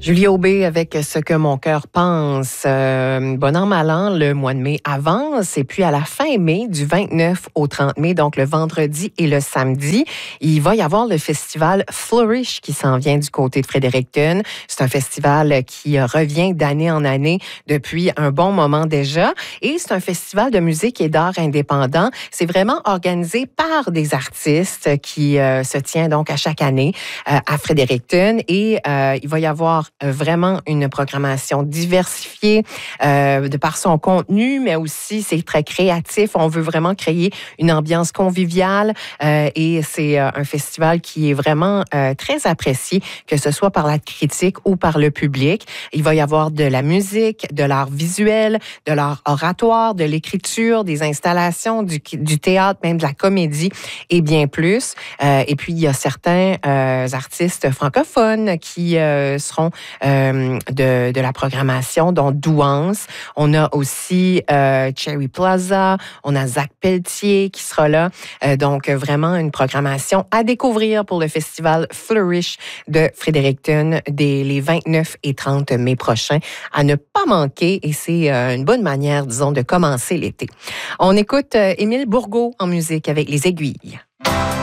Julie Aubé avec Ce que mon cœur pense. Bon an, mal an, le mois de mai avance. Et puis, à la fin mai, du 29 au 30 mai, donc le vendredi et le samedi, il va y avoir le festival Flourish qui s'en vient du côté de Fredericton. C'est un festival qui revient d'année en année depuis un bon moment déjà. Et c'est un festival de musique et d'art indépendant. C'est vraiment organisé par des artistes qui se tient donc à chaque année à Fredericton. Et il va y avoir vraiment une programmation diversifiée de par son contenu, mais aussi c'est très créatif. On veut vraiment créer une ambiance conviviale et c'est un festival qui est vraiment très apprécié, que ce soit par la critique ou par le public. Il va y avoir de la musique, de l'art visuel, de l'art oratoire, de l'écriture, des installations, du théâtre, même de la comédie et bien plus. Et puis, il y a certains artistes francophones qui seront de la programmation, dont Douance. On a aussi Cherry Plaza, on a Zach Pelletier qui sera là. Donc, vraiment une programmation à découvrir pour le festival Flourish de Fredericton les 29 et 30 mai prochains, à ne pas manquer. Et c'est une bonne manière, disons, de commencer l'été. On écoute Émile Bourgault en musique avec Les Aiguilles.